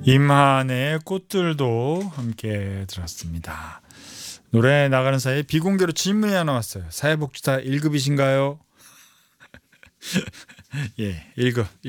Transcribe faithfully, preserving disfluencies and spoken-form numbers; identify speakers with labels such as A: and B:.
A: 임한의 꽃들도 함께 들었습니다. 노래 나가는 사이에 비공개로 질문이 하나 왔어요. 사회복지사 일 급이신가요? 예, 일 급.